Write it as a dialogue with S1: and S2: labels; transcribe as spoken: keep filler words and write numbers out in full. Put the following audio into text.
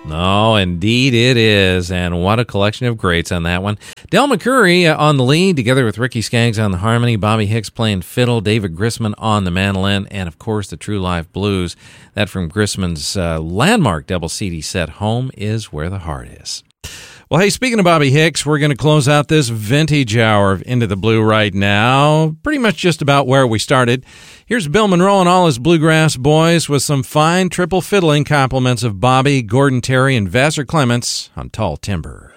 S1: No, indeed it is, and what a collection of greats on that one. Del McCoury on the lead, together with Ricky Skaggs on the harmony, Bobby Hicks playing fiddle, David Grisman on the mandolin, and of course the True Live Blues. That from Grisman's uh, landmark double C D set, Home is Where the Heart Is. Well, hey, speaking of Bobby Hicks, we're going to close out this vintage hour of Into the Blue right now, pretty much just about where we started. Here's Bill Monroe and all his Bluegrass Boys with some fine triple fiddling compliments of Bobby, Gordon Terry, and Vassar Clements on Tall Timber.